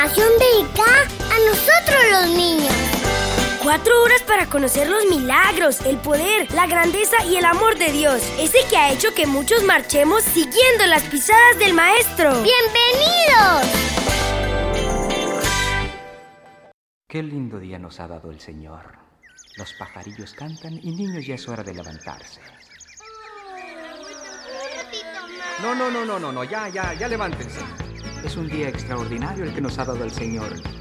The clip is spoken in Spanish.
Dedica a nosotros los niños. 4 horas para conocer los milagros, el poder, la grandeza y el amor de Dios. Ese que ha hecho que muchos marchemos siguiendo las pisadas del Maestro. ¡Bienvenidos! Qué lindo día nos ha dado el Señor. Los pajarillos cantan y niños, ya es hora de levantarse. No, ya levántense. Es un día extraordinario el que nos ha dado el Señor.